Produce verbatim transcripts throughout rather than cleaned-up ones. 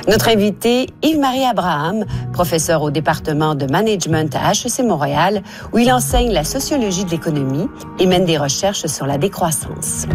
Notre invité, Yves-Marie Abraham, professeur au département de management à H E C Montréal, où il enseigne la sociologie de l'économie et mène des recherches sur la décroissance.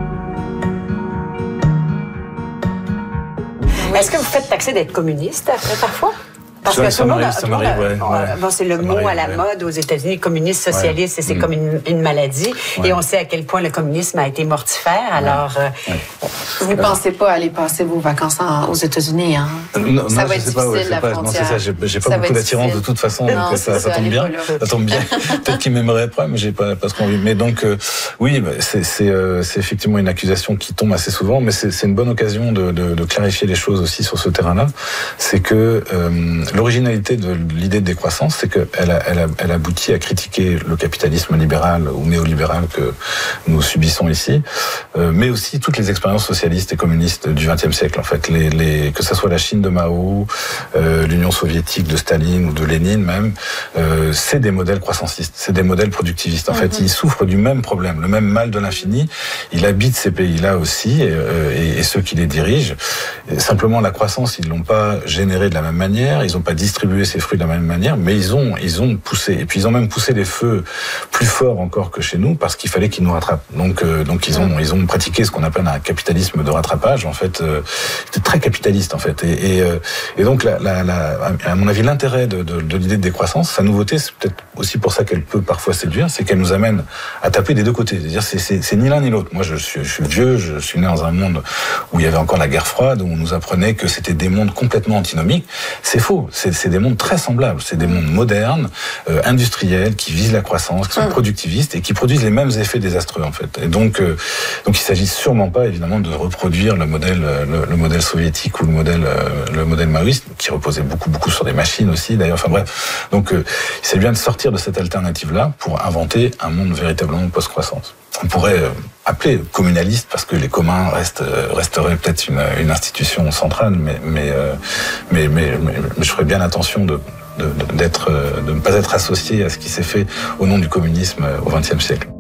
Est-ce que vous faites taxer d'être communiste après, parfois? Parce que ça m'arrive, ça m'arrive, ouais. Bon, c'est le mot à la ouais. mode aux États-Unis, communiste, socialiste, ouais. et c'est mmh. comme une, une maladie. Ouais. Et on sait à quel point le communisme a été mortifère. Alors, ouais. euh, ouais. vous ne euh, pensez pas aller passer vos vacances en, aux États-Unis, hein? Non, ça non, va être difficile, ouais, la pas, frontière. Non, c'est ça, j'ai, j'ai pas ça beaucoup d'attirance de toute façon, non, donc ça, ça, tombe bien, ça tombe bien. Peut-être qu'ils m'aimeraient après, mais j'ai pas, pas ce qu'on vit. Mais donc, euh, oui, c'est, c'est, euh, c'est effectivement une accusation qui tombe assez souvent, mais c'est, c'est une bonne occasion de, de, de clarifier les choses aussi sur ce terrain-là. C'est que euh, l'originalité de l'idée de décroissance, c'est qu'elle elle, elle aboutit à critiquer le capitalisme libéral ou néolibéral que nous subissons ici, euh, mais aussi toutes les expériences socialistes et communistes du vingtième siècle. En fait, les, les, que ce soit la Chine de Mao, euh, l'Union soviétique de Staline ou de Lénine même, euh, c'est des modèles croissancistes, c'est des modèles productivistes. En mm-hmm. fait, ils souffrent du même problème, le même mal de l'infini. Il habite ces pays-là aussi, et, et, et ceux qui les dirigent. Et simplement, la croissance, ils l'ont pas générée de la même manière, ils n'ont pas distribué ces fruits de la même manière, mais ils ont, ils ont poussé. Et puis ils ont même poussé les feux plus forts encore que chez nous, parce qu'il fallait qu'ils nous rattrapent. Donc, euh, donc ils ont, ils ont pratiqué ce qu'on appelle un capitalisme de rattrapage. En fait, euh, c'était très capitaliste en fait. Et, et, euh, et donc, la, la, la, à mon avis, l'intérêt de, de, de l'idée de décroissance, sa nouveauté, c'est peut-être aussi pour ça qu'elle peut parfois séduire, c'est qu'elle nous amène à taper des deux côtés. C'est-à-dire, c'est, c'est, c'est ni l'un ni l'autre. Moi, je suis, je suis vieux, je suis né dans un monde où il y avait encore la guerre froide, où on nous apprenait que c'était des mondes complètement antinomiques. C'est faux. C'est, c'est des mondes très semblables. C'est des mondes modernes, euh, industriels, qui visent la croissance, qui sont productivistes et qui produisent les mêmes effets désastreux en fait. Et donc, euh, donc il s'agit sûrement pas évidemment de reproduire le modèle, le, le modèle soviétique ou le modèle, euh, le modèle maoïste, qui reposait beaucoup, beaucoup sur des machines aussi. D'ailleurs, enfin bref. Donc, euh, il s'agit bien de sortir de cette alternative-là pour inventer un monde véritablement post-croissance. On pourrait euh, appeler communaliste parce que les communs restent, euh, resteraient peut-être une, une institution centrale, mais, mais, euh, mais, mais, mais, mais je ferais bien attention de De, d'être, de ne pas être associé à ce qui s'est fait au nom du communisme au vingtième siècle.